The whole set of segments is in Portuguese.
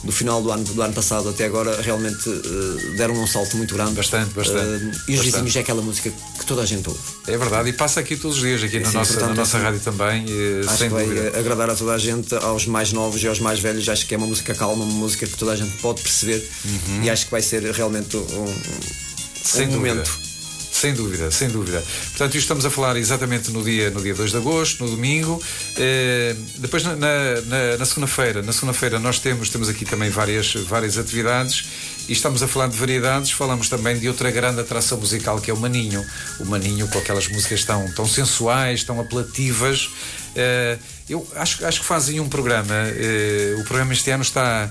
do final do ano passado até agora, realmente deram um salto muito grande. Bastante. E os vizinhos é aquela música que toda a gente ouve. É verdade, e passa aqui todos os dias, aqui na nossa rádio também. Acho que vai agradar a toda a gente, aos mais novos e aos mais velhos. Acho que é uma música calma, uma música que toda a gente pode perceber, e acho que vai ser realmente um momento. Sem dúvida. Portanto, isto estamos a falar exatamente no dia 2 de agosto, no domingo. Depois na segunda-feira nós temos aqui também várias atividades, e estamos a falar de variedades. Falamos também de outra grande atração musical, que é o Maninho. O Maninho, com aquelas músicas tão sensuais, tão apelativas. Eu acho que fazem um programa. O programa este ano está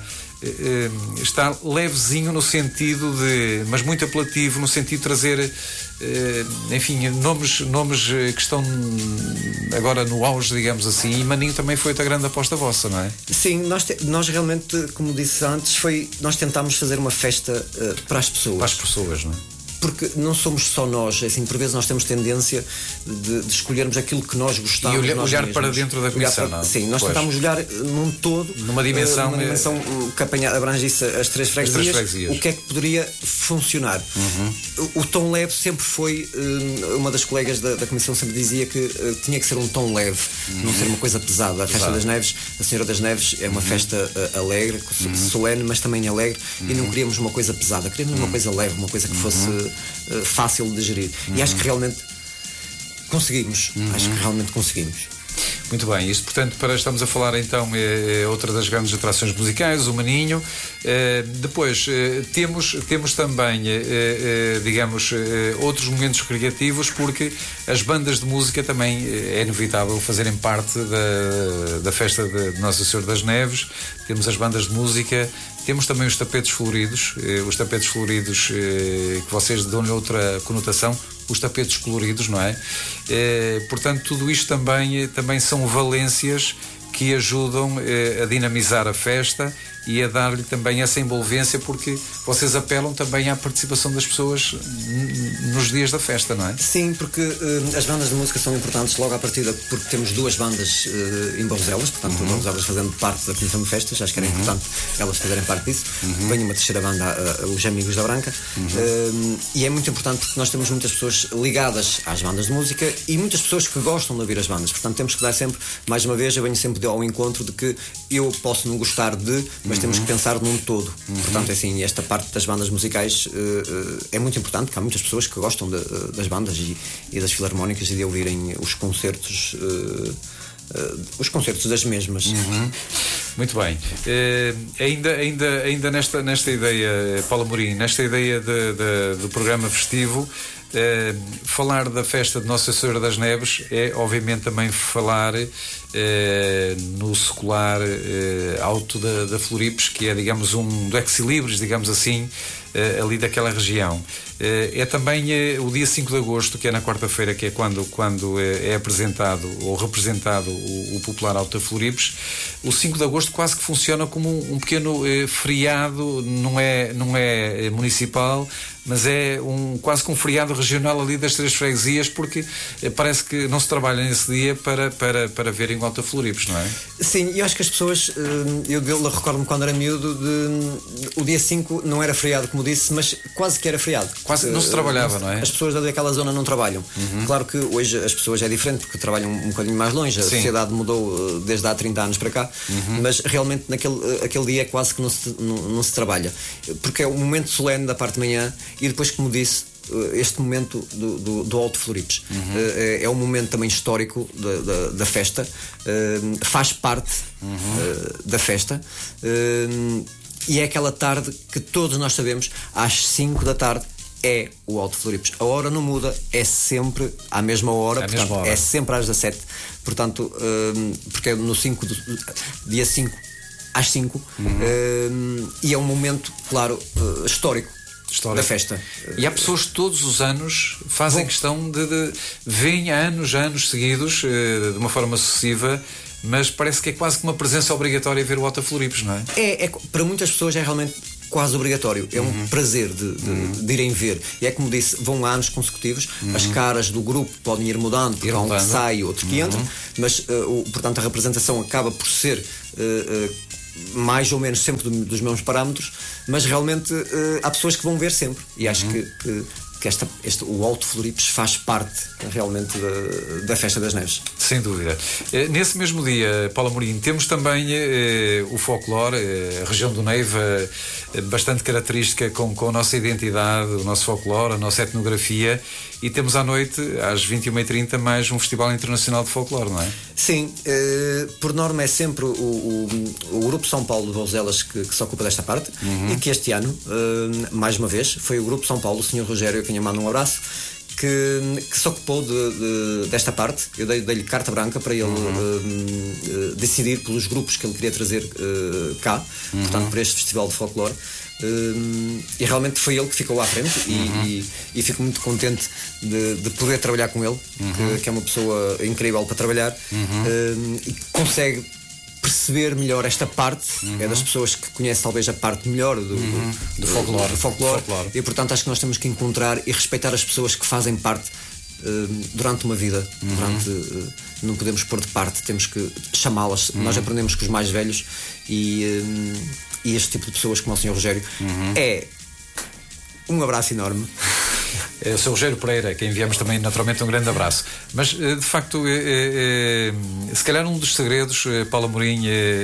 levezinho no sentido mas muito apelativo no sentido de trazer enfim, nomes que estão agora no auge, digamos assim, e Maninho também foi outra grande aposta vossa, não é? Sim, nós realmente, como disse antes, nós tentámos fazer uma festa para as pessoas. Para as pessoas, não é? Porque não somos só nós, assim, por vezes nós temos tendência de escolhermos aquilo que nós gostamos. E olhar para dentro da comissão, sim, nós tentámos olhar num todo, numa dimensão que abrangisse as três freguesias, o que é que poderia funcionar. O tom leve sempre foi, uma das colegas da comissão sempre dizia que tinha que ser um tom leve, não ser uma coisa pesada. A Festa das Neves, a Senhora das Neves, é uma festa alegre, solene, mas também alegre, e não queríamos uma coisa pesada, queríamos uma coisa leve, uma coisa que fosse fácil de gerir. E acho que realmente conseguimos. Muito bem, isto portanto estamos a falar então outra das grandes atrações musicais, o Maninho. Depois temos também digamos outros momentos recreativos, porque as bandas de música também é inevitável fazerem parte da festa de Nossa Senhora das Neves. Temos as bandas de música, temos também os tapetes floridos, que vocês dão-lhe outra conotação, os tapetes coloridos, não é? Portanto, tudo isto também são valências que ajudam a dinamizar a festa e a dar-lhe também essa envolvência, porque vocês apelam também à participação das pessoas nos dias da festa, não é? Sim, porque as bandas de música são importantes logo à partida, porque temos duas bandas em Barroselas, portanto, Barroselas fazendo parte da Comissão de Festas, acho que era importante elas fazerem parte disso. Vem uma terceira banda, os Amigos da Branca, e é muito importante porque nós temos muitas pessoas ligadas às bandas de música e muitas pessoas que gostam de ouvir as bandas, portanto temos que dar sempre, mais uma vez, eu venho sempre ao encontro de que eu posso não gostar mas temos que pensar num todo. Portanto, assim, esta parte das bandas musicais é muito importante, porque há muitas pessoas que gostam das bandas e das filarmónicas e de ouvirem os concertos das mesmas. Muito bem. Ainda nesta ideia, Paulo Amorim, nesta ideia do programa festivo, falar da festa de Nossa Senhora das Neves é obviamente também falar no secular alto da Floripes, que é, digamos, do ex-libris, digamos assim, ali daquela região. É também o dia 5 de agosto, que é na quarta-feira, que é quando é apresentado ou representado o popular Alto da Floripes. O 5 de agosto quase que funciona como um pequeno feriado, não é municipal, mas é quase que um feriado regional ali das três freguesias, porque parece que não se trabalha nesse dia para verem o Alto da Floripes, não é? Sim, e acho que as pessoas, eu recordo-me quando era miúdo, o dia 5 não era feriado, como disse, mas quase que era feriado. Quase não se trabalhava, não é? As pessoas daquela zona não trabalham. Claro que hoje as pessoas é diferente, porque trabalham um bocadinho mais longe. A sociedade mudou desde há 30 anos para cá, mas realmente aquele dia é quase que não se trabalha, porque é um momento solene da parte de manhã, e depois, como disse, este momento do Alto Floripes é um momento também histórico da festa, faz parte da festa, e é aquela tarde que todos nós sabemos, às 5 da tarde é o Alto Floripes. A hora não muda, é sempre à mesma hora, é sempre às 17. Portanto, porque é no dia 5 às 5, e é um momento, claro, histórico da festa. E há pessoas que todos os anos fazem questão de vêm há anos seguidos, de uma forma sucessiva, mas parece que é quase que uma presença obrigatória ver o Alto Floripes, não é? Para muitas pessoas é realmente quase obrigatório. É um prazer de irem ver. E é como disse, vão há anos consecutivos, as caras do grupo podem ir mudando, porque há um que sai, outro que entra, mas portanto a representação acaba por ser mais ou menos sempre dos mesmos parâmetros, mas realmente há pessoas que vão ver sempre, e acho que o Alto Floripes faz parte realmente da Festa das Neves. Sem dúvida. Nesse mesmo dia, Paulo Amorim, temos também o folclore, a região do Neiva, bastante característica com a nossa identidade, o nosso folclore, a nossa etnografia, e temos à noite, às 21h30, mais um Festival Internacional de Folclore, não é? Sim, por norma é sempre o Grupo São Paulo de Vozelas que se ocupa desta parte, e que este ano, mais uma vez, foi o Grupo São Paulo, o Sr. Rogério, a quem eu mando um abraço, que se ocupou desta parte. Eu dei-lhe carta branca para ele decidir pelos grupos que ele queria trazer cá, portanto, para este Festival de Folclore. E realmente foi ele que ficou à frente, e fico muito contente de poder trabalhar com ele, que é uma pessoa incrível para trabalhar, e consegue perceber melhor esta parte. É das pessoas que conhece talvez a parte melhor do folclore. E portanto acho que nós temos que encontrar e respeitar as pessoas que fazem parte durante uma vida. Não podemos pôr de parte, temos que chamá-las. Nós aprendemos com os mais velhos, e este tipo de pessoas como o Sr. Rogério é um abraço enorme. É o Sr. Rogério Pereira, que enviamos também naturalmente um grande abraço. Mas de facto, se calhar um dos segredos, Paulo Amorim,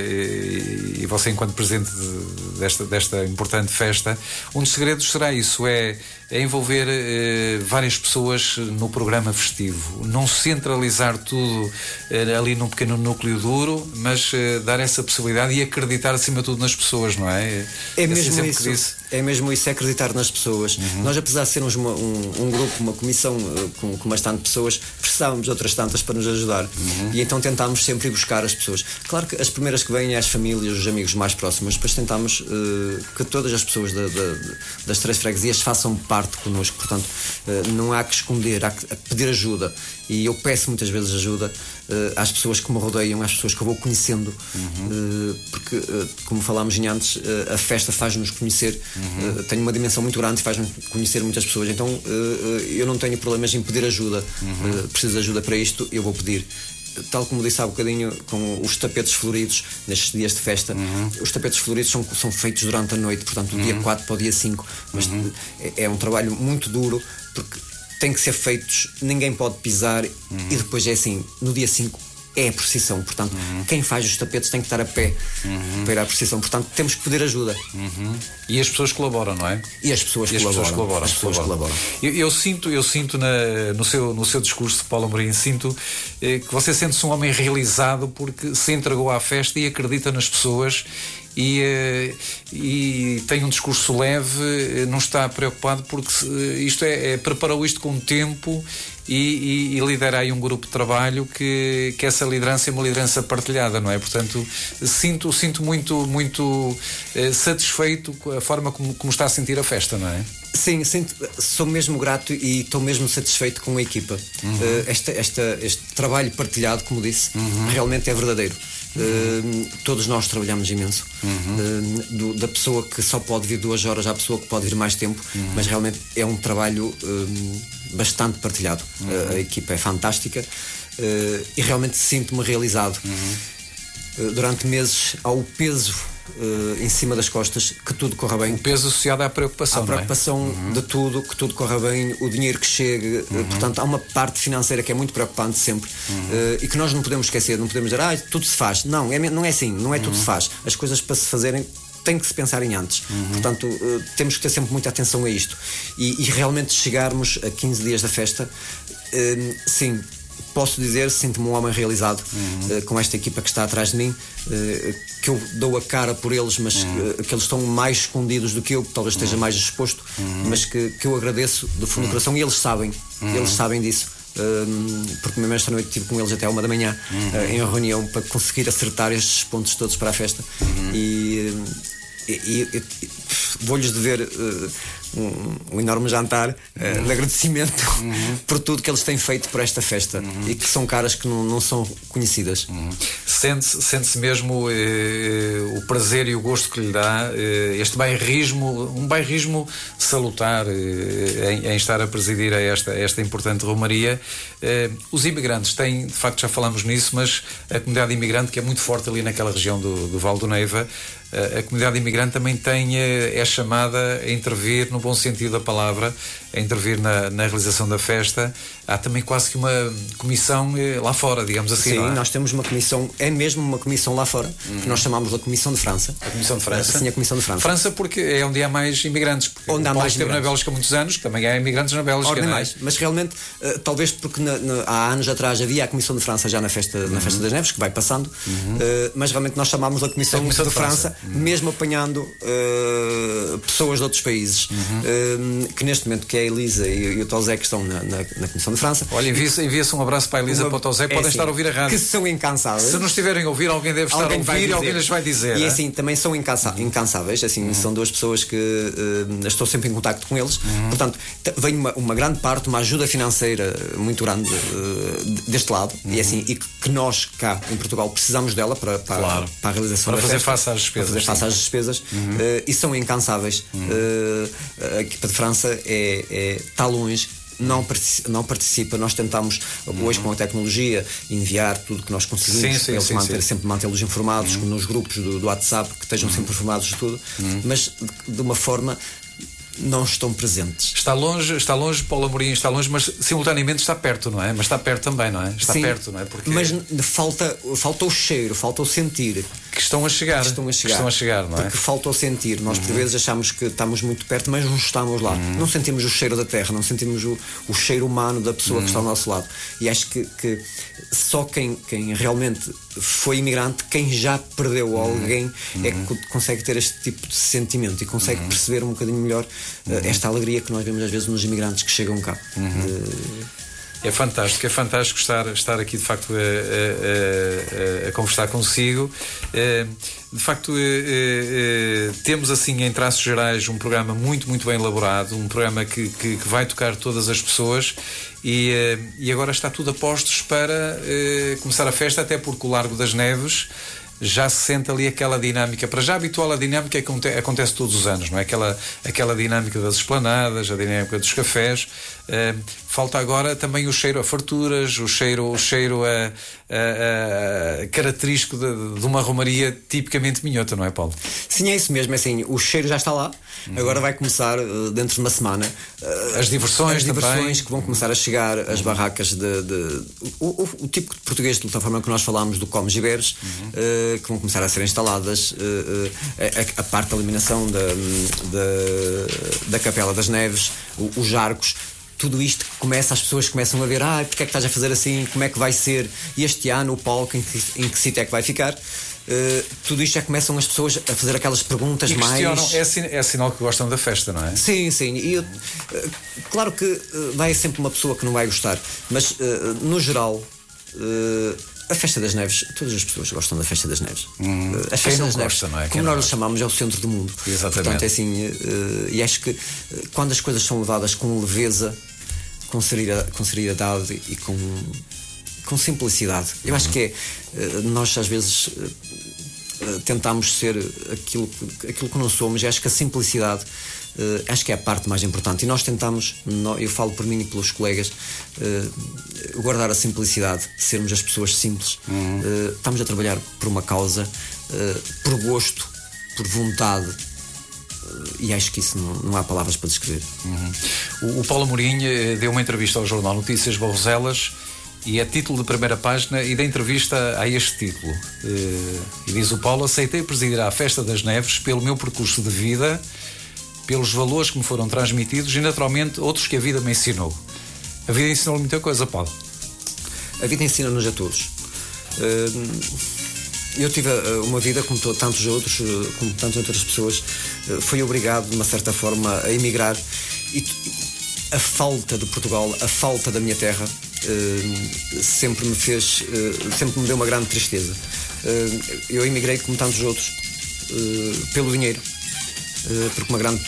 e você enquanto presidente desta importante festa, um dos segredos será isso, é envolver várias pessoas no programa festivo, não centralizar tudo ali num pequeno núcleo duro, mas dar essa possibilidade e acreditar acima de tudo nas pessoas, não é? É mesmo isso. É mesmo isso, é acreditar nas pessoas. Nós, apesar de sermos um grupo, uma comissão com bastante pessoas, precisávamos de outras tantas para nos ajudar. E então tentámos sempre ir buscar as pessoas. Claro que as primeiras que vêm é as famílias, os amigos mais próximos, depois tentámos que todas as pessoas das 3 freguesias façam parte connosco. Portanto, não há que esconder, há que pedir ajuda. E eu peço muitas vezes ajuda às pessoas que me rodeiam, às pessoas que eu vou conhecendo, porque, como falámos antes, a festa faz-nos conhecer, tem uma dimensão muito grande e faz-nos conhecer muitas pessoas. Então eu não tenho problemas em pedir ajuda. Preciso de ajuda para isto, eu vou pedir. Tal como disse há bocadinho, com os tapetes floridos nestes dias de festa, os tapetes floridos são feitos durante a noite, portanto do dia 4 para o dia 5, mas é um trabalho muito duro, porque tem que ser feitos, ninguém pode pisar, e depois é assim, no dia 5 é a procissão, portanto quem faz os tapetes tem que estar a pé para ir à procissão, portanto temos que pedir ajuda. E as pessoas colaboram, não é? E as pessoas colaboram. Eu sinto no seu discurso, Paulo Amorim, sinto que você sente-se um homem realizado porque se entregou à festa e acredita nas pessoas. E tem um discurso leve, não está preocupado, porque preparou isto com tempo e lidera aí um grupo de trabalho que essa liderança é uma liderança partilhada, não é? Portanto, sinto muito satisfeito com a forma como está a sentir a festa, não é? Sim, sou mesmo grato e estou mesmo satisfeito com a equipa. Este trabalho partilhado, como disse, realmente é verdadeiro. Todos nós trabalhamos imenso, da pessoa que só pode vir 2 horas à pessoa que pode vir mais tempo, mas realmente é um trabalho bastante partilhado. A equipa é fantástica, e realmente sinto-me realizado. Durante meses há o peso em cima das costas, que tudo corra bem. O peso associado à preocupação, de tudo, que tudo corra bem, o dinheiro que chegue. Portanto, há uma parte financeira que é muito preocupante sempre, e que nós não podemos esquecer. Não podemos dizer, tudo se faz. Não é assim, não é tudo se faz. As coisas, para se fazerem, tem que se pensar em antes. Portanto, temos que ter sempre muita atenção a isto, e realmente chegarmos a 15 dias da festa, sim, posso dizer, sinto-me um homem realizado, com esta equipa que está atrás de mim, que eu dou a cara por eles, mas que eles estão mais escondidos do que eu, que talvez esteja mais exposto, mas que eu agradeço do fundo do coração, e eles sabem disso. Porque mesmo esta noite estive com eles até 1 da manhã, em reunião, para conseguir acertar estes pontos todos para a festa. E vou-lhes dever um enorme jantar de agradecimento por tudo que eles têm feito por esta festa e que são caras que não são conhecidas. Sente-se mesmo o prazer e o gosto que lhe dá este bairrismo, um bairrismo salutar em estar a presidir a esta importante romaria. Os imigrantes têm, de facto já falamos nisso, mas a comunidade imigrante, que é muito forte ali naquela região do Vale do Neiva, a comunidade imigrante também é chamada a intervir, no bom sentido da palavra, a intervir na realização da festa. Há também quase que uma comissão lá fora, digamos assim. Sim, não é? Nós temos uma comissão, é mesmo uma comissão lá fora, que nós chamamos de Comissão de França. A Comissão de França? Sim, a Comissão de França. França porque é onde há mais imigrantes. Onde há mais esteve na Bélgica há muitos anos, também há imigrantes na Bélgica. Não é? Mas realmente, talvez porque há anos atrás havia a Comissão de França já na Festa das Neves, que vai passando, mas realmente nós chamámos a Comissão de França, mesmo apanhando pessoas de outros países, que neste momento, que é a Elisa e o Tosé, que estão na Comissão de França. Olha, envia-se um abraço para a Elisa, para o Tosé, podem estar a ouvir a rádio. Que são incansáveis. Se não estiverem a ouvir, alguém deve estar a ouvir e alguém lhes vai dizer. E assim, também são incansáveis, assim, são duas pessoas que estou sempre em contacto com eles. Portanto, vem uma grande parte, uma ajuda financeira muito grande deste lado, e assim, e que nós cá em Portugal precisamos dela para a realização para da fazer festa, face às despesas. Para fazer face às despesas. E são incansáveis. A equipa de França está longe, não participa. Nós tentamos hoje, com a tecnologia, enviar tudo que nós conseguimos, sempre mantê-los informados nos grupos do WhatsApp, que estejam sempre informados de tudo, mas de uma forma não estão presentes. Está longe, Paulo Amorim está longe, mas simultaneamente está perto, não é? Mas está perto também, não é? Está perto, não é? Porque mas falta o cheiro, falta o sentir. Que estão a chegar, não é? Porque falta o sentir. Nós por vezes achamos que estamos muito perto, mas não estamos lá. Não sentimos o cheiro da terra, não sentimos o cheiro humano da pessoa que está ao nosso lado. E acho que só quem realmente foi imigrante, quem já perdeu alguém, é que consegue ter este tipo de sentimento e consegue perceber um bocadinho melhor esta alegria que nós vemos às vezes nos imigrantes que chegam cá. É fantástico estar aqui de facto a conversar consigo. De facto, temos assim em traços gerais um programa muito, muito bem elaborado, um programa que vai tocar todas as pessoas e agora está tudo a postos para começar a festa, até porque o Largo das Neves já se sente ali aquela dinâmica, para já habitual à dinâmica que acontece todos os anos, não é? Aquela dinâmica das esplanadas, a dinâmica dos cafés. Falta agora também o cheiro a farturas, o cheiro característico de uma romaria tipicamente minhota, não é, Paulo? Sim, é isso mesmo, é assim, o cheiro já está lá. Agora vai começar, dentro de uma semana, as diversões que vão começar a chegar, as barracas o tipo de português, de forma que nós falámos, do Comes e Bebes, que vão começar a ser instaladas, a parte da iluminação da Capela das Neves, os arcos. Tudo isto as pessoas começam a ver, porque é que estás a fazer assim, como é que vai ser, e este ano o palco em que sítio é que vai ficar. Tudo isto já começam as pessoas a fazer aquelas perguntas e mais. É sinal que gostam da festa, não é? Sim. E claro que vai sempre uma pessoa que não vai gostar, mas no geral, a Festa das Neves, todas as pessoas gostam da Festa das Neves. A Festa das Neves, não é? Como nós lhe chamamos, é o centro do mundo. Exatamente. Portanto, é assim, e acho que quando as coisas são levadas com leveza, com seriedade e com simplicidade, eu acho que nós às vezes tentamos ser aquilo que não somos, e acho que a simplicidade acho que é a parte mais importante, e nós tentamos, eu falo por mim e pelos colegas, guardar a simplicidade, sermos as pessoas simples. Estamos a trabalhar por uma causa, por gosto, por vontade, e acho que isso não há palavras para descrever. O Paulo Amorim deu uma entrevista ao Jornal Notícias Barroselas, e é título de primeira página, e da entrevista a este título, e diz o Paulo: aceitei presidir a Festa das Neves pelo meu percurso de vida, pelos valores que me foram transmitidos e naturalmente outros que a vida me ensinou. A vida ensinou-lhe muita coisa, Paulo. A vida ensina-nos a todos. Eu tive uma vida como tantos outros, como tantas outras pessoas. Fui obrigado, de uma certa forma, a emigrar, e a falta de Portugal, a falta da minha terra, sempre me deu uma grande tristeza. Eu emigrei, como tantos outros, pelo dinheiro, porque uma grande parte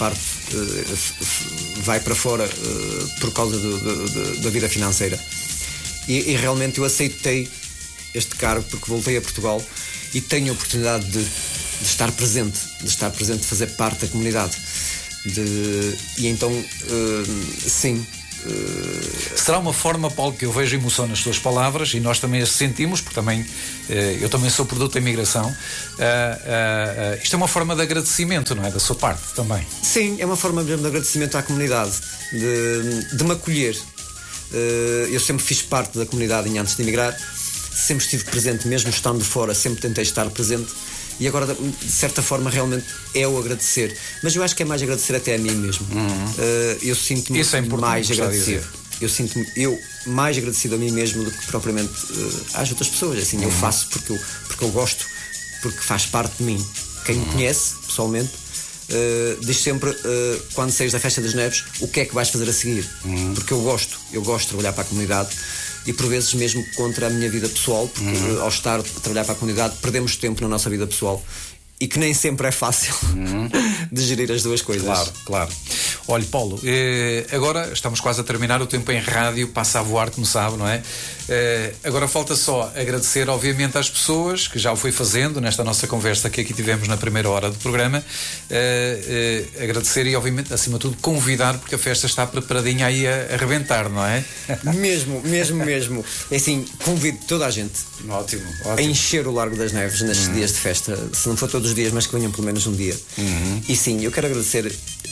vai para fora por causa da vida financeira. E realmente eu aceitei este cargo porque voltei a Portugal e tenho a oportunidade de estar presente, de fazer parte da comunidade. E então, sim. Será uma forma, Paulo, que eu vejo emoção nas tuas palavras e nós também as sentimos, porque eu também sou produto da imigração. Isto é uma forma de agradecimento, não é? Da sua parte também. Sim, é uma forma mesmo de agradecimento à comunidade, de me acolher. Eu sempre fiz parte da comunidade antes de emigrar, sempre estive presente, mesmo estando fora, sempre tentei estar presente. E agora, de certa forma, realmente é o agradecer. Mas eu acho que é mais agradecer até a mim mesmo. Eu sinto-me mais agradecido. Eu sinto-me mais agradecido a mim mesmo do que propriamente às outras pessoas. Assim, eu faço porque eu gosto, porque faz parte de mim. Quem me conhece, pessoalmente, diz sempre, quando saís da Festa das Neves, o que é que vais fazer a seguir? Porque eu gosto de trabalhar para a comunidade. E por vezes mesmo contra a minha vida pessoal, porque ao estar a trabalhar para a comunidade perdemos tempo na nossa vida pessoal e que nem sempre é fácil de gerir as duas coisas. Claro. Olha, Paulo, agora estamos quase a terminar, o tempo em rádio passa a voar, como sabe, não é? Agora falta só agradecer, obviamente, às pessoas que já o fui fazendo nesta nossa conversa que aqui tivemos na primeira hora do programa. Agradecer e, obviamente, acima de tudo, convidar, porque a festa está preparadinha aí a arrebentar, não é? Mesmo. É assim, convido toda a gente Ótimo. a encher o Largo das Neves nestes dias de festa, se não for todos os dias, mas que venham pelo menos um dia. E sim, eu quero agradecer,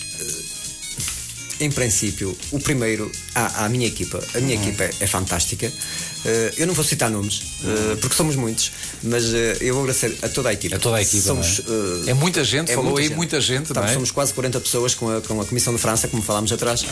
em princípio, o primeiro à minha equipa. A minha equipa é fantástica. Eu não vou citar nomes, porque somos muitos, mas eu vou agradecer a toda a equipa. Somos, é muita gente, falou aí muita gente, não é? Somos quase 40 pessoas com a Comissão de França, como falámos atrás.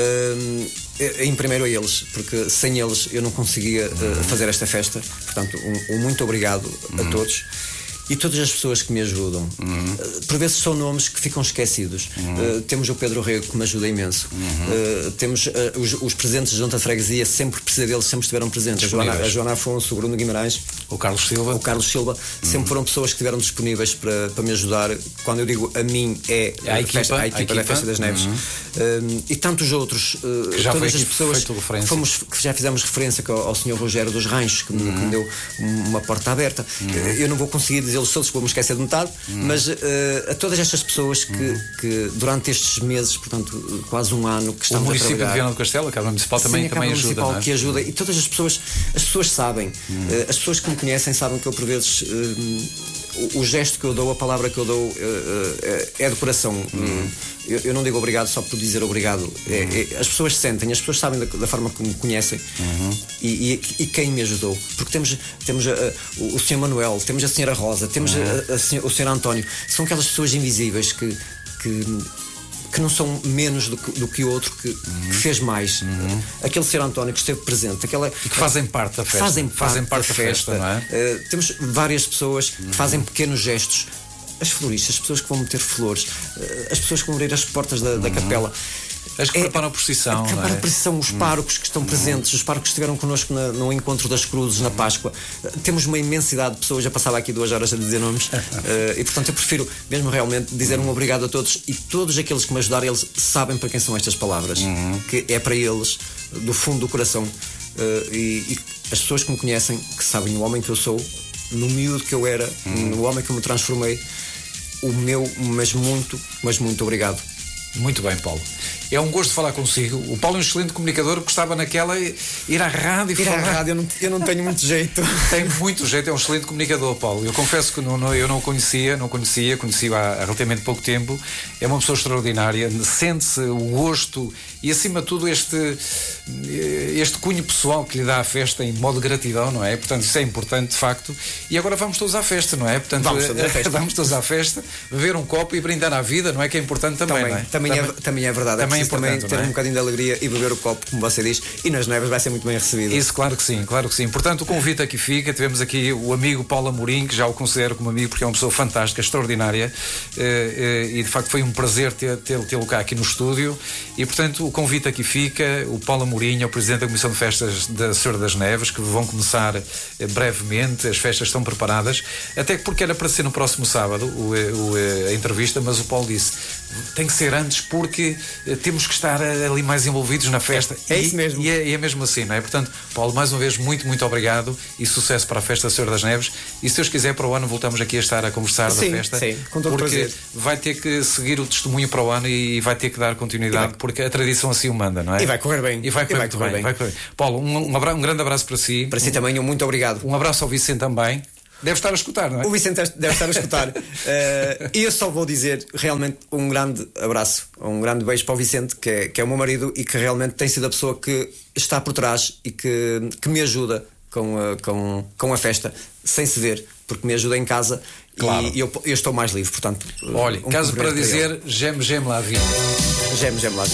Em primeiro a eles, porque sem eles eu não conseguia fazer esta festa. Portanto, um muito obrigado a todos. E todas as pessoas que me ajudam. Por vezes são nomes que ficam esquecidos. Temos o Pedro Rego, que me ajuda imenso. Temos os presentes da Junta de Freguesia, sempre precisa deles, sempre estiveram presentes. A Joana Afonso, o Bruno Guimarães, o Carlos Silva, sempre foram pessoas que estiveram disponíveis para me ajudar. Quando eu digo a mim, é a equipa da Festa das Neves. E tantos outros, que já todas as pessoas que já fizemos referência ao Sr. Rogério dos Ranchos, que me deu uma porta aberta. Eu não vou conseguir dizer todos, vou-me esquecer de metade, mas a todas estas pessoas que durante estes meses, portanto quase um ano que estamos a trabalhar. O município de Viana do Castelo, a Câmara Municipal, também ajuda, não é? Que ajuda, e todas as pessoas sabem, as pessoas que me conhecem sabem que eu por vezes o gesto que eu dou, a palavra que eu dou é de coração. Eu não digo obrigado só por dizer obrigado. As pessoas sentem, as pessoas sabem da forma que me conhecem e quem me ajudou. Porque temos o Sr. Manuel, temos a Sra. Rosa, temos o Sr. António. São aquelas pessoas invisíveis que não são menos do que o outro que fez mais. Aquele Sr. António que esteve presente, e que fazem parte da festa. Fazem parte da festa, não é? Temos várias pessoas que fazem pequenos gestos. As floristas, as pessoas que vão meter flores, as pessoas que vão abrir as portas da capela. As que preparam a procissão. Preparam a procissão, os párocos que estão presentes, os párocos que estiveram connosco no Encontro das Cruzes, na Páscoa. Temos uma imensidade de pessoas, já passava aqui 2 horas a dizer nomes, e portanto eu prefiro mesmo realmente dizer um obrigado a todos, e todos aqueles que me ajudaram, eles sabem para quem são estas palavras, que é para eles, do fundo do coração, e as pessoas que me conhecem, que sabem o homem que eu sou, no miúdo que eu era, no homem que eu me transformei, mas muito obrigado. Muito bem, Paulo. É um gosto falar consigo. O Paulo é um excelente comunicador, gostava naquela ir à rádio e falar. À rádio, eu não tenho muito jeito. Tem muito jeito, é um excelente comunicador, Paulo. Eu confesso que eu não o conhecia, conheci-o há relativamente pouco tempo. É uma pessoa extraordinária, sente-se o gosto e, acima de tudo, este cunho pessoal que lhe dá a festa em modo de gratidão, não é? Portanto, isso é importante, de facto. E agora vamos todos à festa, não é? Portanto, vamos todos à festa, beber um copo e brindar à vida, não é? Que é importante também, não é? Também é verdade. Também ter um bocadinho de alegria e beber o copo, como você diz, e nas neves vai ser muito bem recebido. Isso, claro que sim. Portanto, o convite aqui fica. Tivemos aqui o amigo Paulo Amorim, que já o considero como amigo porque é uma pessoa fantástica, extraordinária, e de facto foi um prazer tê-lo cá aqui no estúdio. E portanto o convite aqui fica. O Paulo Amorim é o presidente da Comissão de Festas da Senhora das Neves, que vão começar brevemente. As festas estão preparadas, até porque era para ser no próximo sábado a entrevista, mas o Paulo disse: tem que ser antes, porque temos que estar ali mais envolvidos na festa. Isso mesmo. E é mesmo assim, não é? Portanto, Paulo, mais uma vez, muito, muito obrigado e sucesso para a festa da Senhora das Neves. E se Deus quiser, para o ano voltamos aqui a estar a conversar da festa. Sim, com todo porque prazer. vai ter que seguir o testemunho para o ano e vai ter que dar continuidade, porque a tradição assim o manda, não é? E vai correr bem. E vai correr muito bem. Vai correr. Paulo, um grande abraço para si. Para si também, muito obrigado. Um abraço ao Vicente também. Deve estar a escutar, não é? O Vicente deve estar a escutar. E eu só vou dizer realmente um grande abraço, um grande beijo para o Vicente, que é o meu marido e que realmente tem sido a pessoa que está por trás e que me ajuda com a festa, sem se ver, porque me ajuda em casa. Claro. E eu estou mais livre, portanto. Olha, caso para dizer, geme lá vi. Geme lá vi.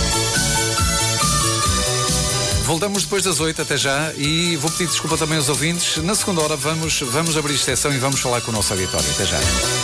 Voltamos depois das 8, até já, e vou pedir desculpa também aos ouvintes. Na segunda hora vamos abrir exceção e vamos falar com o nosso auditório. Até já.